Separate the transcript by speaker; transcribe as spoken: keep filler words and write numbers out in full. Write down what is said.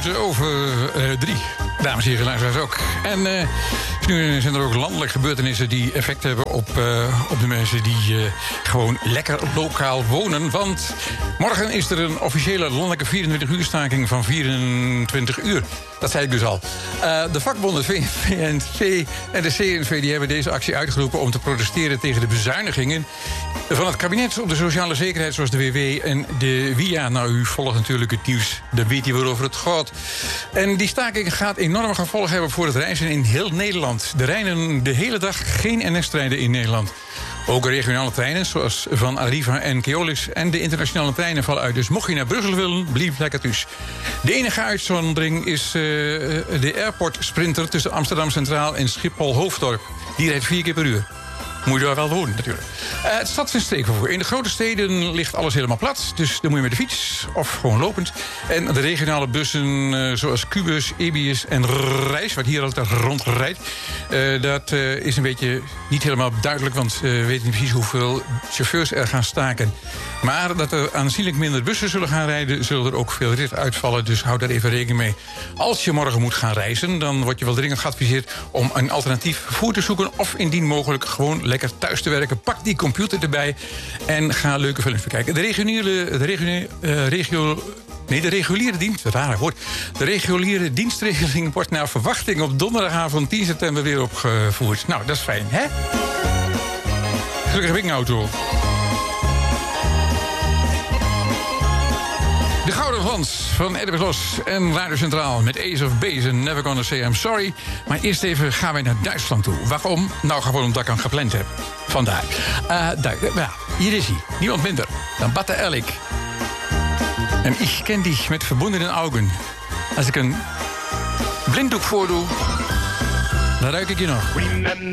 Speaker 1: minuten over uh, drie. Dames en heren, luisteraars ook. En uh, nu zijn er ook landelijk gebeurtenissen die effect hebben op, uh, op de mensen die uh, gewoon lekker lokaal wonen. Want morgen is er een officiële landelijke vierentwintig uur staking van vierentwintig uur. Dat zei ik dus al. Uh, de vakbonden V N V en de C N V die hebben deze actie uitgeroepen om te protesteren tegen de bezuinigingen van het kabinet op de sociale zekerheid, zoals de W W en de W I A. Nou, u volgt natuurlijk het nieuws, dan weet u waarover het gaat. En die staking gaat enorme gevolgen hebben voor het reizen in heel Nederland. Er rijden de hele dag geen N S-treinen in Nederland. Ook regionale treinen, zoals van Arriva en Keolis en de internationale treinen vallen uit. Dus mocht je naar Brussel willen, blijf lekker thuis. De enige uitzondering is uh, de Airport Sprinter tussen Amsterdam Centraal en Schiphol Hoofddorp. Die rijdt vier keer per uur. Moet je daar wel wonen, natuurlijk. Uh, het stads- en streekvervoer. In de grote steden ligt alles helemaal plat. Dus dan moet je met de fiets of gewoon lopend. En de regionale bussen, uh, zoals Qbus, Ebius en Reis, wat hier altijd rondrijdt, uh, dat uh, is een beetje niet helemaal duidelijk, want uh, we weten niet precies hoeveel chauffeurs er gaan staken. Maar dat er aanzienlijk minder bussen zullen gaan rijden, zullen er ook veel rit uitvallen. Dus houd daar even rekening mee. Als je morgen moet gaan reizen, dan word je wel dringend geadviseerd om een alternatief vervoer te zoeken, of indien mogelijk gewoon lekker thuis te werken. Pak die computer erbij en ga leuke films bekijken. De reguliere, de reguliere, uh, regio, nee, de reguliere dienst, raar woord. De reguliere dienstregeling wordt naar verwachting op donderdagavond tien september weer opgevoerd. Nou, dat is fijn, hè? Gelukkig heb ik een auto. De Gouden Glans van Edwin Los en Radio Centraal met Ace of Base en Never Gonna Say I'm Sorry. Maar eerst even gaan wij naar Duitsland toe. Waarom? Nou, gewoon omdat ik hem gepland heb. Vandaar. Uh, daar, ja, hier is hij. Niemand minder dan Batte Ellik. En ik ken die met verbondene ogen. Als ik een blinddoek voordoe, dan ruik ik je nog.